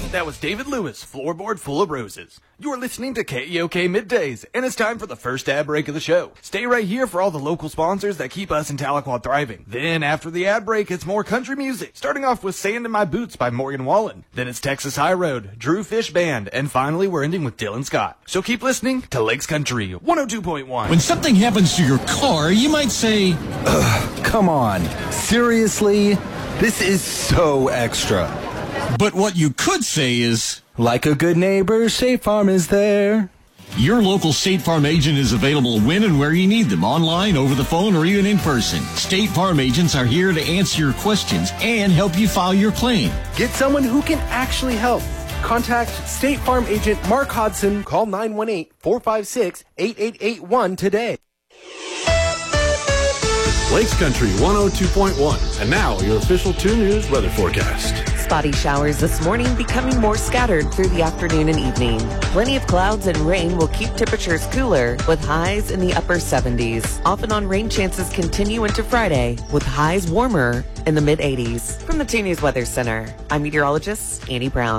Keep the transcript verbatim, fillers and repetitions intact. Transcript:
That was David Lewis, Floorboard Full of Roses. You're listening to K E O K Middays, and it's time for the first ad break of the show. Stay right here for all the local sponsors that keep us in Tahlequah thriving. Then, after the ad break, it's more country music, starting off with Sand in My Boots by Morgan Wallen. Then it's Texas High Road, Drew Fish Band, and finally, we're ending with Dylan Scott. So keep listening to Lakes Country one oh two point one. When something happens to your car, you might say, ugh, come on. Seriously? This is so extra. But what you could say is, like a good neighbor, State Farm is there. Your local State Farm agent is available when and where you need them, online, over the phone, or even in person. State Farm agents are here to answer your questions and help you file your claim. Get someone who can actually help. Contact State Farm agent Mark Hodson. Call nine one eight, four five six, eight eight eight one today. Lakes Country one oh two point one. And now your official two News weather forecast. Spotty showers this morning, becoming more scattered through the afternoon and evening. Plenty of clouds and rain will keep temperatures cooler, with highs in the upper seventies. Off and on rain chances continue into Friday, with highs warmer in the mid eighties. From the two News Weather Center, I'm meteorologist Annie Brown.